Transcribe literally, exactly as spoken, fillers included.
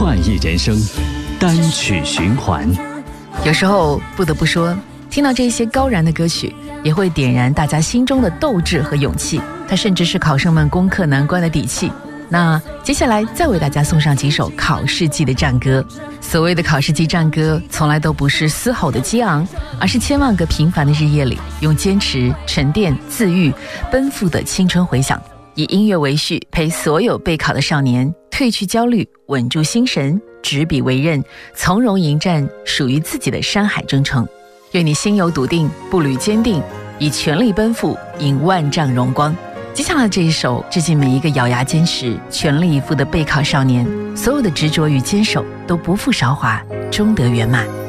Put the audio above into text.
创意人生单曲循环。 有时候不得不说，听到这些高燃的歌曲，也会点燃大家心中的斗志和勇气，它甚至是考生们攻克难关的底气。那接下来再为大家送上几首考试季的战歌。所谓的考试季战歌，从来都不是嘶吼的激昂，而是千万个平凡的日夜里，用坚持、沉淀、自愈、奔赴的青春回响，以音乐为序，陪所有备考的少年褪去焦虑，稳住心神，执笔为刃，从容迎战属于自己的山海征程。愿你心有笃定，步履坚定，以全力奔赴，迎万丈荣光。接下来这一首致敬每一个咬牙坚持、全力以赴的备考少年，所有的执着与坚守都不负韶华，终得圆满。